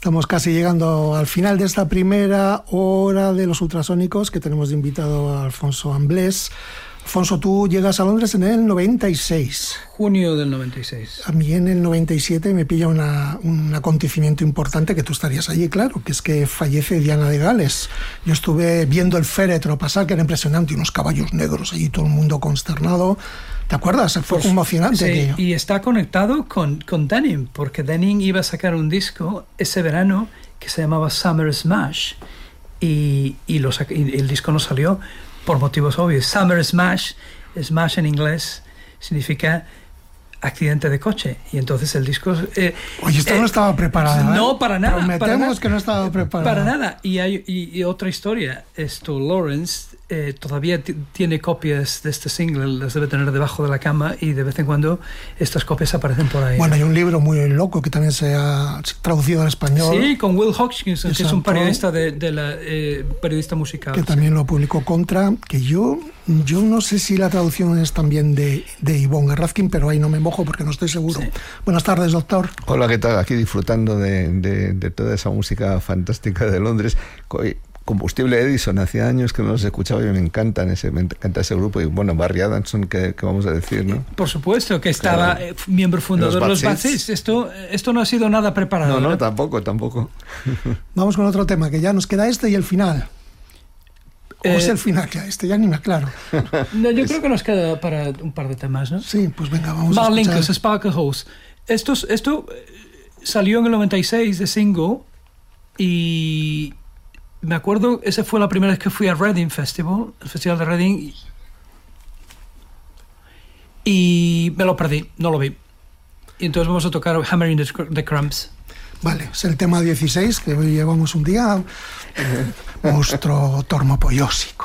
Estamos casi llegando al final de esta primera hora de los ultrasónicos, que tenemos de invitado a Alfonso Amblés. Alfonso, tú llegas a Londres en el 96. Junio del 96. A mí en el 97 me pilla un acontecimiento importante, que tú estarías allí, claro, que es que fallece Diana de Gales. Yo estuve viendo el féretro pasar, que era impresionante, y unos caballos negros allí, todo el mundo consternado. ¿Te acuerdas? Fue emocionante. Sí, aquello. y está conectado con Denim, porque Denim iba a sacar un disco ese verano que se llamaba Summer Smash, y el disco no salió por motivos obvios. Summer Smash en inglés significa accidente de coche, y entonces el disco... Oye, esto no estaba preparado. No, para nada. Prometemos que no estaba preparado. Para nada. Y otra historia, Lawrence todavía tiene copias de este single, las debe tener debajo de la cama, y de vez en cuando estas copias aparecen por ahí. Bueno, hay un libro muy loco que también se ha traducido al español. Sí, con Will Hodgkinson, que es un periodista periodista musical. Que también lo publicó Contra, que yo no sé si la traducción es también de Ivonne Garrazkin, pero ahí no me mojo porque no estoy seguro. Sí. Buenas tardes, doctor. Hola, ¿qué tal? Aquí disfrutando de toda esa música fantástica de Londres. Combustible Edison, hacía años que no los escuchaba y me encanta ese grupo. Y bueno, Barry Adamson, que vamos a decir, ¿no? Por supuesto, que estaba miembro fundador de los Bad Seeds. Esto no ha sido nada preparado. No, tampoco. Vamos con otro tema, que ya nos queda este y el final. ¿O es el final ya? Ya ni me aclaro. No, yo creo que nos queda para un par de temas, ¿no? Sí, pues venga, vamos a escuchar. Marlinkus, Sparkle House. Esto salió en el 96 de single, y me acuerdo, esa fue la primera vez que fui a Reading Festival, el festival de Reading, y me lo perdí, no lo vi. Y entonces vamos a tocar Hammering the Cramps. Vale, es el tema 16, que hoy llevamos un día monstruo tormopollósico.